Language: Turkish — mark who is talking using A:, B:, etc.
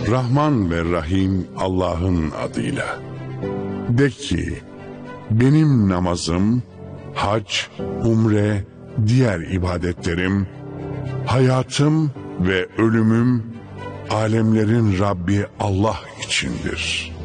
A: Rahman ve Rahim Allah'ın adıyla. De ki, benim namazım, hac, umre, diğer ibadetlerim, hayatım ve ölümüm, alemlerin Rabbi Allah içindir.